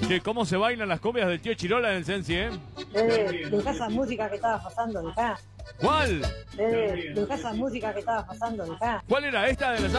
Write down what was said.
Che, ¿cómo se bailan las cumbias del tío Chirola en el Sensi, Dejá esa música que estaba pasando, dejá. ¿Cuál? Dejá esa música que estaba pasando, dejá. ¿Cuál era esta de la